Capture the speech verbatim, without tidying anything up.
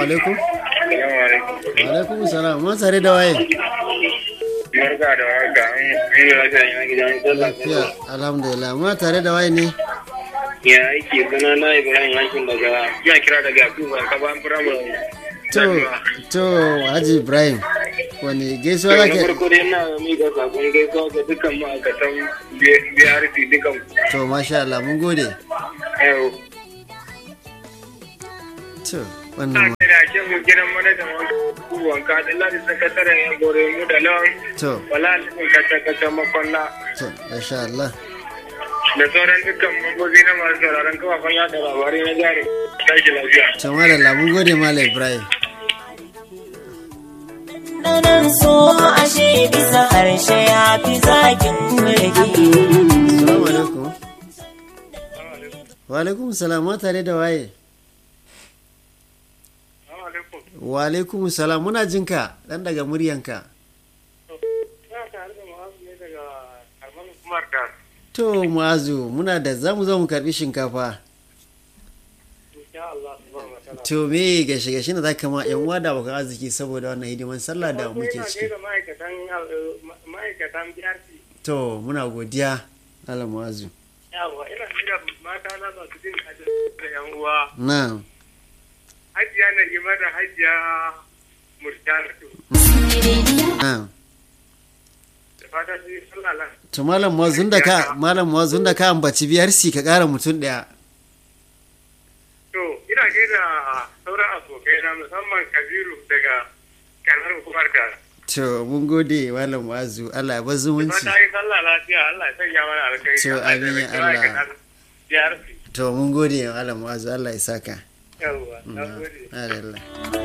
alaikum. Assalamu alaikum. Wa alaikum salam. Mun tare da waye? Barka da warhaka. An yi lafiya ina gidan sallah. Lafiya, alhamdulillah. Mun tare da waye ne? Ya aiki suna na Ibrahim Hakim daga ina kira daga Yakubu ka ba firamare. To, to Haji Ibrahim. Wani gaisuwa Na zaka? farko dai ina miƙa sakon gaisuwa ga dukkan ma'aikatan B R C dukan. To, masha Allah, mun gode. Yau. To, wannan ma- Da ke mu gidan manajan wanka da ladi sakataren yan gore mu da lawan. to, Wala alifin kata kata makwalla. to, masha Allah. Da sauran dukkan mambobi na masu sauraron kafafen yada labarai na jihar. Tashi lafiya. To, madalla, mun gode Malam Ibrahim. Nan so ashe bisa harshe ya fi zakin mulki. Assalamu alaikum. Wa alaikum salam. Mun tare da waye? Wa alaikum salam. Muna jinka dan daga muryanka. To, Mu'azu, muna da zamu zo mu karbi shinkafa. To me gashi gashi na zaka ma yan uwa da bakan arziki saboda wannan hidiman sallah da muke ciki. ma'aikatan B R C. To muna godiya Allah Mu'azu. Yawa ina shirya mata na masu jin daɗin da yan uwa. Na'am. Hajiya na ima da hajiya Murtala. Na'am. Da fata su yi sallah lafiya. To malam Mu'azu da ka malam Mu'azu da ka ambaci biyar si ka kara mutum daya. To ina gaida sauran abokai na musamman Kabiru daga kanar hukumar da. To mun gode malam Mu'azu Allah ya bar zumunci. Fata yi sallah lafiya Allah ya sanya mana alkhairi. To, amin ya Allah. B R C. To mun gode malam Mu'azu Allah ya saka. Yawwa, na gode. Allah.